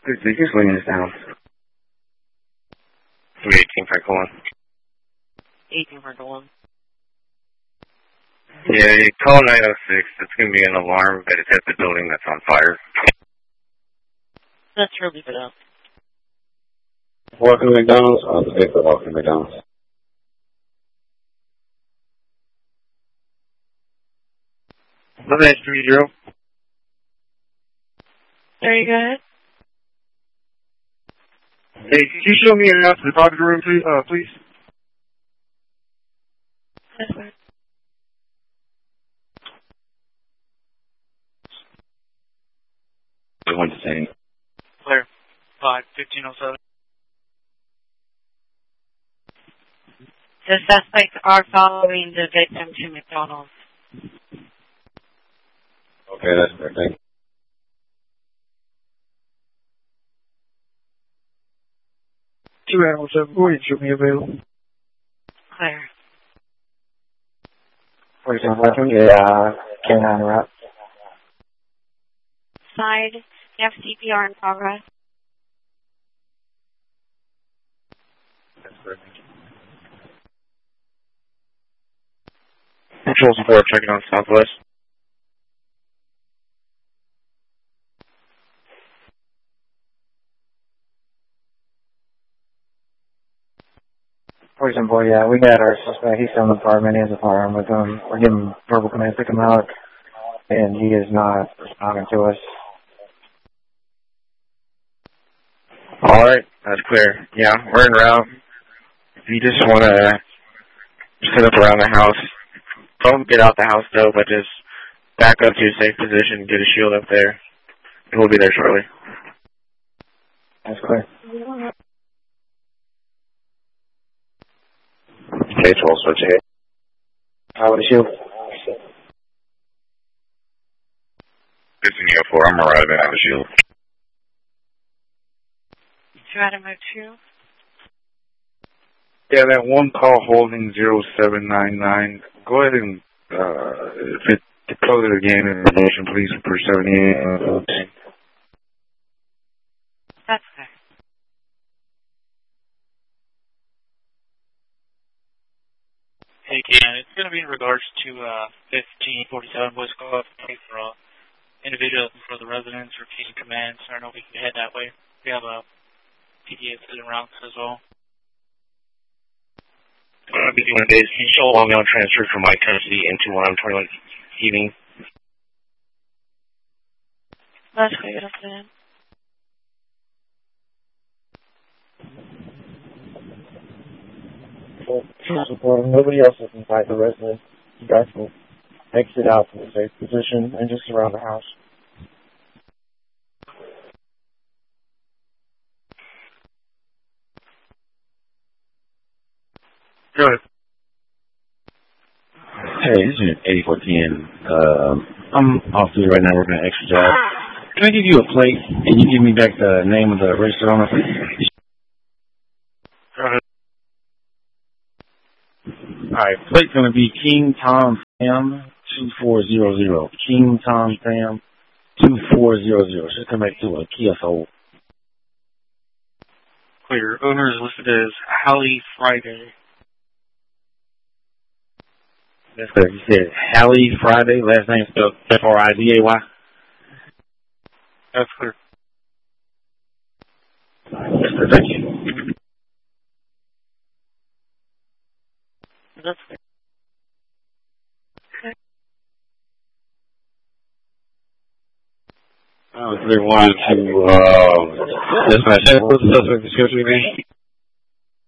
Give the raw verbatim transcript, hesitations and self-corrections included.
Good, they just laying this down. eighteen Frank one. eighteen Frank one. Yeah, you call nine oh six. It's going to be an alarm, but it's at the building that's on fire. That's really good up. Walking McDonald's? Oh, the big walking McDonald's. Eleven three zero. There you go. Hey, can you show me enough to the doctor room, please? Uh, please? Yes, sir. I want to say. Clear. five fifteen oh seven. The suspects are following the victim to McDonald's. Okay, that's perfect. two animal seven four, you should be available. Clear. forty-seven Western, yeah, K nine route. Side, you have C P R in progress. That's perfect. Control support checking on Southwest. forty-seven boy, yeah, we got our suspect. He's still in the apartment. He has a firearm with him. We're giving verbal command to pick him out, and he is not responding to us. All right, that's clear. Yeah, we're en route. If you just want to set up around the house, don't get out the house though, but just back up to a safe position, get a shield up there, and we'll be there shortly. That's clear. K twelve, switch ahead. How would a shield? It's in E O four, I'm arriving at the shield. two out of mode two. Yeah, that one call holding zero seven nine nine. Go ahead and uh, if it, to close it again in relation, please, for seventy-eight. That's clear. Hey, Ken, it's going to be in regards to uh, fifteen forty-seven Boys Club for uh, individuals for the residents or case commands. I don't know if we can head that way. We have a P D A sitting around as well. What I'll be doing is, can you show along now transfer from my custody into one I'm twenty-one evening? That's clear, that's it. Support. Nobody else is inside the residence. You guys will exit out from a safe position and just surround the house. Go ahead. Hey, this is eighty-four ten. Uh, I'm off duty right now working an extra job. Can I give you a plate and you give me back the name of the registered owner? Go ahead. Alright, plate's gonna be King Tom Sam two four zero zero. King Tom Sam two four zero zero. Should come back to a Kia Soul. Clear. Owner is listed as Hallie Friday. That's correct. You said Hallie Friday, last name spelled F R I D A Y. That's clear. That's correct. Thank you. That's clear. I was really wanting to, uh, just my what's the suspect description again?